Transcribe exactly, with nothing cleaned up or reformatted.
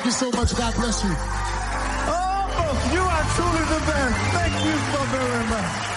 you so much. God bless you. Oh, you are truly the best. Thank you so very much.